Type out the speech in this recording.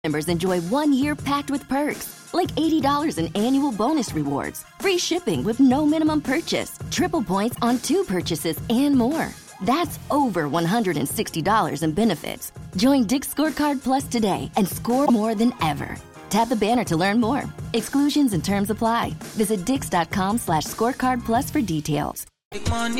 Members enjoy 1 year packed with perks, like $80 in annual bonus rewards, free shipping with no minimum purchase, triple points on 2 purchases, and more. That's over $160 in benefits. Join Dick's Scorecard Plus today and score more than ever. Tap the banner to learn more. Exclusions and terms apply. Visit dix.com/scorecard plus for details. Money